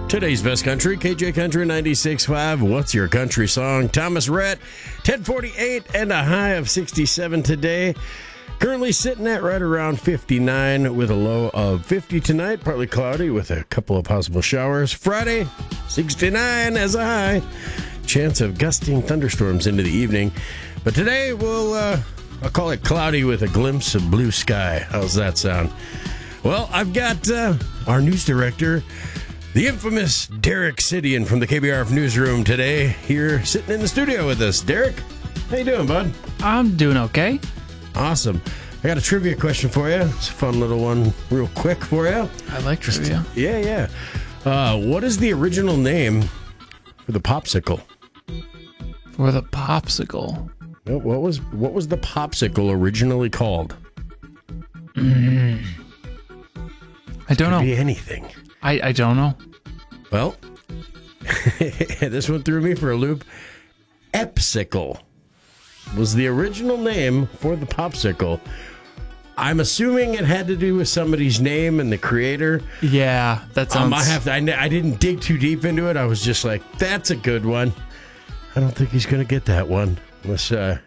Today's best country, KJ Country 96.5. What's your country song? Thomas Rhett, 10:48 and a high of 67 today. Currently sitting at right around 59 with a low of 50 tonight. Partly cloudy with a couple of possible showers. Friday, 69 as a high. Chance of gusting thunderstorms into the evening. But today I'll call it cloudy with a glimpse of blue sky. How's that sound? Well, I've got our news director, the infamous Derek Sidian from the KBRF newsroom today, here sitting in the studio with us. Derek, how you doing, bud? I'm doing okay. Awesome. I got a trivia question for you. It's a fun little one, real quick for you. I like trivia. Yeah. What is the original name for the popsicle? For the popsicle? What was the popsicle originally called? I don't know. Could be anything. I don't know. Well, this one threw me for a loop. Epsicle was the original name for the popsicle. I'm assuming it had to do with somebody's name and the creator. Yeah, that sounds... I didn't dig too deep into it. I was just like, that's a good one. I don't think he's going to get that one. Unless,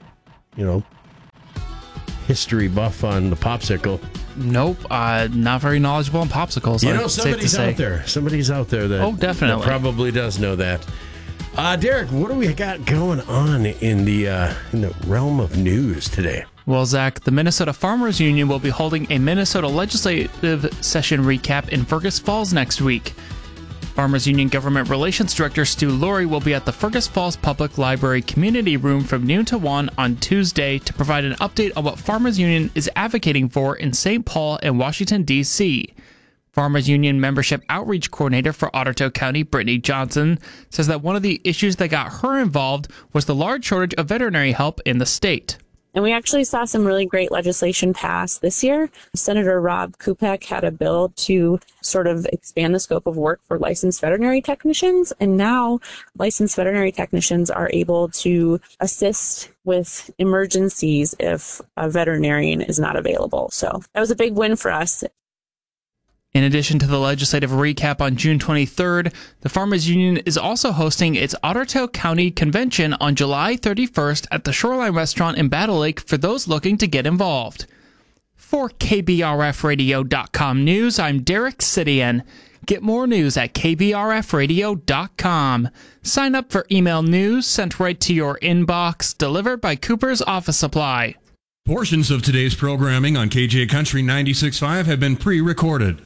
history buff on the popsicle. Nope, not very knowledgeable on popsicles. Somebody's out there. Somebody's out there that, definitely. that probably does know that. Derek, what do we got going on in the realm of news today? Well, Zach, the Minnesota Farmers Union will be holding a Minnesota legislative session recap in Fergus Falls next week. Farmers Union Government Relations Director Stu Laurie will be at the Fergus Falls Public Library Community Room from noon to 1 on Tuesday to provide an update on what Farmers Union is advocating for in St. Paul and Washington, D.C. Farmers Union Membership Outreach Coordinator for Ottertail County, Brittany Johnson, says that one of the issues that got her involved was the large shortage of veterinary help in the state. And we actually saw some really great legislation pass this year. Senator Rob Kupek had a bill to sort of expand the scope of work for licensed veterinary technicians. And now licensed veterinary technicians are able to assist with emergencies if a veterinarian is not available. So that was a big win for us. In addition to the legislative recap on June 23rd, the Farmers Union is also hosting its Ottertail County Convention on July 31st at the Shoreline Restaurant in Battle Lake for those looking to get involved. For KBRFradio.com News, I'm Derek Sidian. Get more news at KBRFradio.com. Sign up for email news sent right to your inbox, delivered by Cooper's Office Supply. Portions of today's programming on KJ Country 96.5 have been pre-recorded.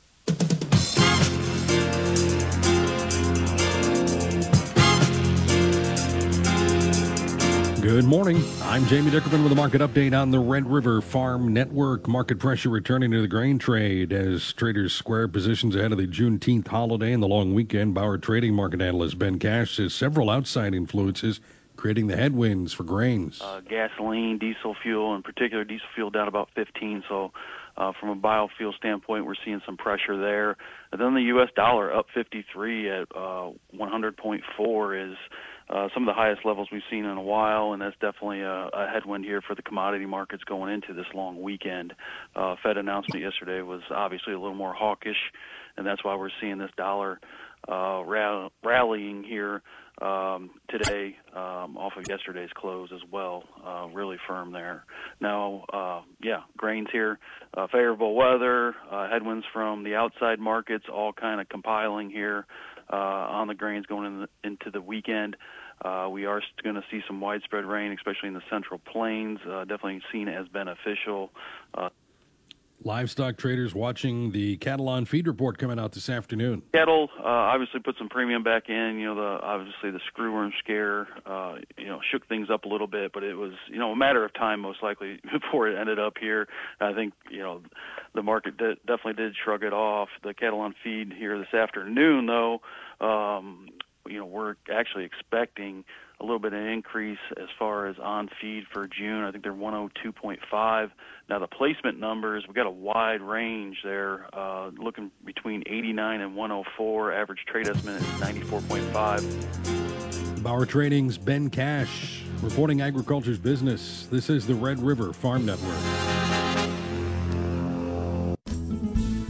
Good morning. I'm Jamie Dickerman with a market update on the Red River Farm Network. Market pressure returning to the grain trade as traders square positions ahead of the Juneteenth holiday and the long weekend. Bauer Trading market analyst Ben Cash says several outside influences creating the headwinds for grains. Gasoline, diesel fuel, in particular diesel fuel down about 15. So from a biofuel standpoint, we're seeing some pressure there. And then the U.S. dollar up 53 at 100.4 is some of the highest levels we've seen in a while, and that's definitely a headwind here for the commodity markets going into this long weekend. Fed announcement yesterday was obviously a little more hawkish, and that's why we're seeing this dollar rallying here today off of yesterday's close as well, really firm there. Now, grains here, favorable weather, headwinds from the outside markets, all kind of compiling here on the grains going into the weekend. We are going to see some widespread rain, especially in the Central Plains, definitely seen as beneficial. Livestock traders watching the cattle on feed report coming out this afternoon. Cattle obviously put some premium back in. Obviously the screwworm scare, shook things up a little bit, but it was, a matter of time most likely before it ended up here. I think, the market definitely did shrug it off. The cattle on feed here this afternoon, though, we're actually expecting a little bit of an increase as far as on feed for June. I think they're 102.5. Now the placement numbers, we've got a wide range there, looking between 89 and 104. Average trade estimate is 94.5. Bauer Trading's Ben Cash reporting agriculture's business. This is the Red River Farm Network.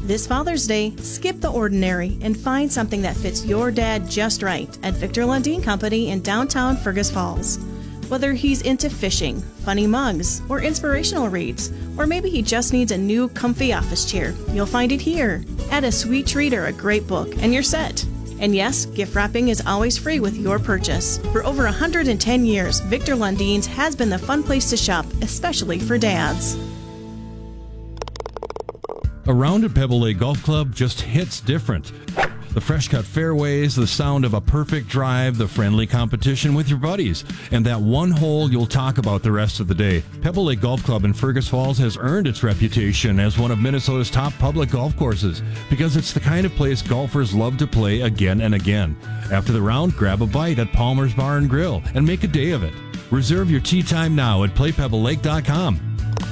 This Father's Day, skip the ordinary and find something that fits your dad just right at Victor Lundin Company in downtown Fergus Falls. Whether he's into fishing, funny mugs, or inspirational reads, or maybe he just needs a new comfy office chair, you'll find it here. Add a sweet treat or a great book, and you're set. And yes, gift wrapping is always free with your purchase. For over 110 years, Victor Lundin's has been the fun place to shop, especially for dads. A round at Pebble Lake Golf Club just hits different. The fresh-cut fairways, the sound of a perfect drive, the friendly competition with your buddies, and that one hole you'll talk about the rest of the day. Pebble Lake Golf Club in Fergus Falls has earned its reputation as one of Minnesota's top public golf courses because it's the kind of place golfers love to play again and again. After the round, grab a bite at Palmer's Bar and Grill and make a day of it. Reserve your tee time now at playpebblelake.com.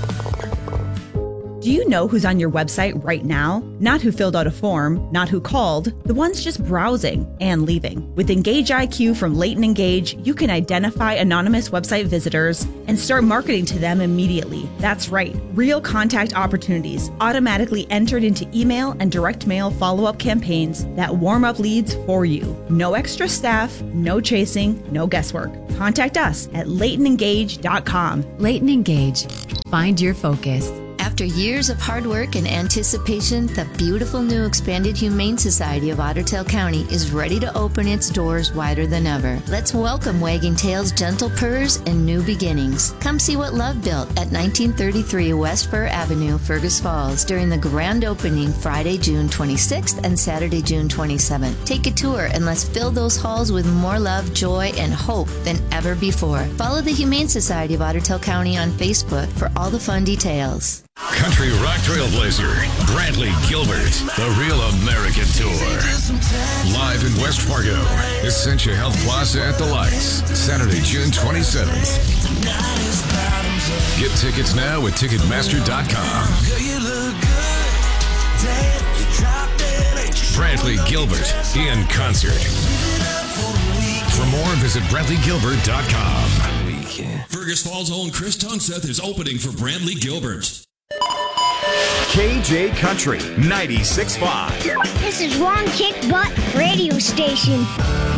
Do you know who's on your website right now? Not who filled out a form, not who called, the ones just browsing and leaving. With Engage IQ from Leighton Engage, you can identify anonymous website visitors and start marketing to them immediately. That's right, real contact opportunities automatically entered into email and direct mail follow-up campaigns that warm up leads for you. No extra staff, no chasing, no guesswork. Contact us at LeightonEngage.com. Leighton Engage. Find your focus. After years of hard work and anticipation, the beautiful new expanded Humane Society of Otter Tail County is ready to open its doors wider than ever. Let's welcome Wagging Tail's gentle purrs and new beginnings. Come see what love built at 1933 West Fir Avenue, Fergus Falls during the grand opening Friday, June 26th and Saturday, June 27th. Take a tour and let's fill those halls with more love, joy, and hope than ever before. Follow the Humane Society of Otter Tail County on Facebook for all the fun details. Country rock trailblazer, Bradley Gilbert, the Real American Tour. Live in West Fargo, Essentia Health Plaza at the Lights, Saturday, June 27th. Get tickets now at Ticketmaster.com. Bradley Gilbert in concert. For more, visit BradleyGilbert.com. Fergus Falls' own Chris Tungseth is opening for Bradley Gilbert. KJ Country 96.5. This is Ron Kick Butt Radio Station.